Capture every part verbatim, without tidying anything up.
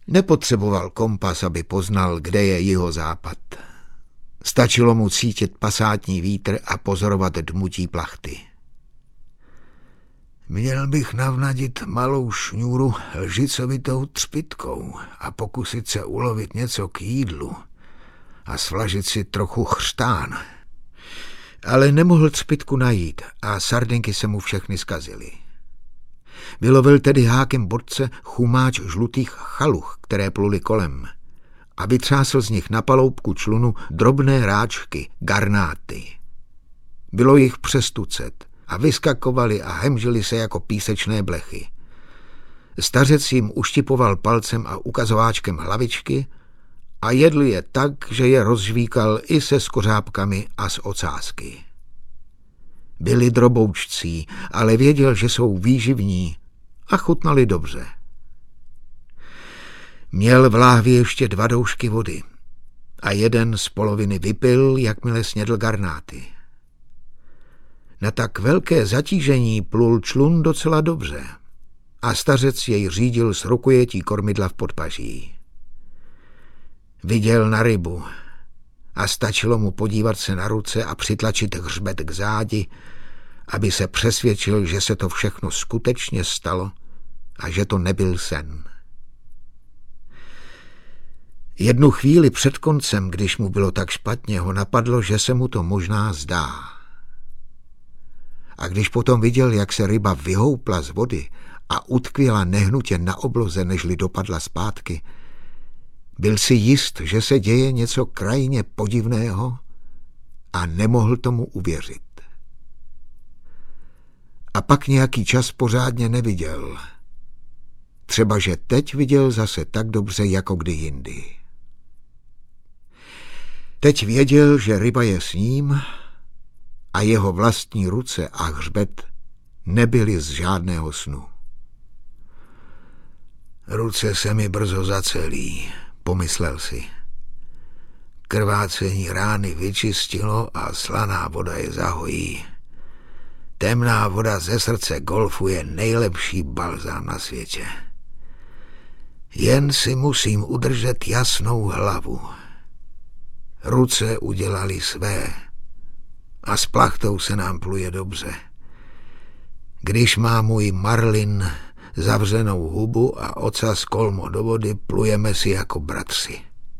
Nepotřeboval kompas, aby poznal, kde je jihozápad. Stačilo mu cítit pasátní vítr a pozorovat dmutí plachty. Měl bych navnadit malou šňůru lžicovitou třpytkou a pokusit se ulovit něco k jídlu a svlažit si trochu chřtán. Ale nemohl třpytku najít a sardinky se mu všechny zkazily. Vylovil tedy hákem bodce chumáč žlutých chaluch, které pluly kolem, a vytřásl z nich na paloubku člunu drobné ráčky, garnáty. Bylo jich přes tucet a vyskakovali a hemžili se jako písečné blechy. Stařec jim uštipoval palcem a ukazováčkem hlavičky a jedl je tak, že je rozžvíkal i se skořápkami a s ocásky. Byli droboučcí, ale věděl, že jsou výživní a chutnali dobře. Měl v láhvi ještě dva doušky vody a jeden z poloviny vypil, jakmile snědl garnáty. Na tak velké zatížení plul člun docela dobře a stařec jej řídil s rukojetí kormidla v podpaží. Viděl na rybu a stačilo mu podívat se na ruce a přitlačit hřbet k zádi, aby se přesvědčil, že se to všechno skutečně stalo a že to nebyl sen. Jednu chvíli před koncem, když mu bylo tak špatně, ho napadlo, že se mu to možná zdá. A když potom viděl, jak se ryba vyhoupla z vody a utkvěla nehnutě na obloze, nežli dopadla zpátky, byl si jist, že se děje něco krajně podivného a nemohl tomu uvěřit. A pak nějaký čas pořádně neviděl. Třeba, že teď viděl zase tak dobře, jako kdy jindy. Teď věděl, že ryba je s ním a jeho vlastní ruce a hřbet nebyly z žádného snu. Ruce se mi brzo zacelí, pomyslel si. Krvácení rány vyčistilo a slaná voda je zahojí. Temná voda ze srdce golfu je nejlepší balzám na světě. Jen si musím udržet jasnou hlavu. Ruce udělali své a s plachtou se nám pluje dobře. Když má můj marlin zavřenou hubu a ocas kolmo do vody, plujeme si jako bratři.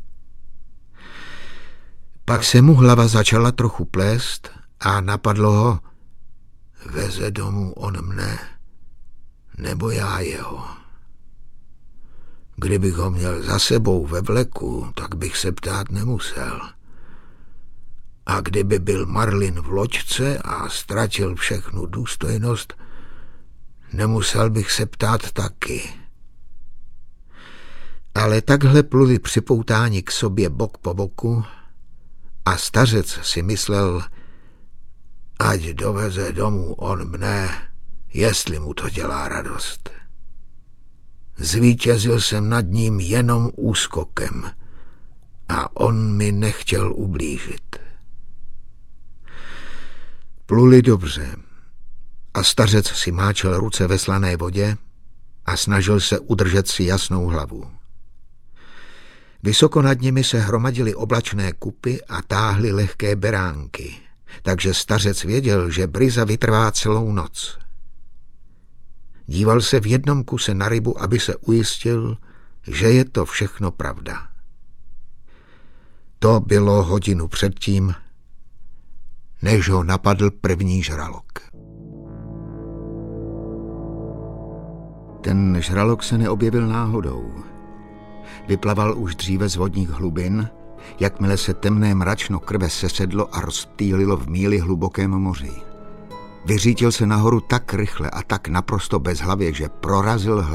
Pak se mu hlava začala trochu plést a napadlo ho, veze domů on mne, nebo já jeho. Kdybych ho měl za sebou ve vleku, tak bych se ptát nemusel. A kdyby byl marlin v loďce a ztratil všechnu důstojnost, nemusel bych se ptát taky. Ale takhle pluli připoutáni k sobě bok po boku a stařec si myslel, ať doveze domů on mne, jestli mu to dělá radost. Zvítězil jsem nad ním jenom úskokem a on mi nechtěl ublížit. Pluli dobře a stařec si máčel ruce ve slané vodě a snažil se udržet si jasnou hlavu. Vysoko nad nimi se hromadily oblačné kupy a táhly lehké beránky, takže stařec věděl, že bryza vytrvá celou noc. Díval se v jednom kuse na rybu, aby se ujistil, že je to všechno pravda. To bylo hodinu předtím, než ho napadl první žralok. Ten žralok se neobjevil náhodou. Vyplaval už dříve z vodních hlubin, jakmile se temné mračno krve sesedlo a rozptýlilo v míli hlubokém moři. Vyřítil se nahoru tak rychle a tak naprosto bezhlavě, že prorazil